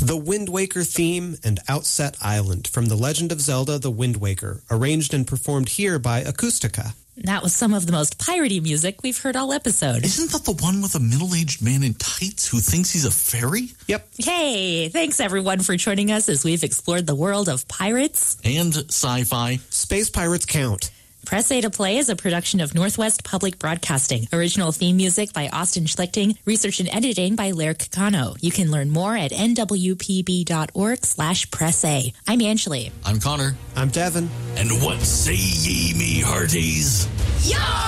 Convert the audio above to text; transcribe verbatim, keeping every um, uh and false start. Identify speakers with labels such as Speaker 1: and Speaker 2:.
Speaker 1: The Wind Waker theme and Outset Island from The Legend of Zelda: The Wind Waker, arranged and performed here by Acoustica.
Speaker 2: That was some of the most piratey music we've heard all episode.
Speaker 3: Isn't that the one with a middle-aged man in tights who thinks he's a fairy?
Speaker 1: Yep.
Speaker 2: Hey, thanks everyone for joining us as we've explored the world of pirates.
Speaker 3: And sci-fi.
Speaker 1: Space pirates count.
Speaker 2: Press A to Play is a production of Northwest Public Broadcasting. Original theme music by Austin Schlichting. Research and editing by Lair Cacano. You can learn more at nwpb.org slash press A. I'm Angeli.
Speaker 3: I'm Connor.
Speaker 1: I'm Devin.
Speaker 3: And what say ye, me hearties?
Speaker 2: Yeah!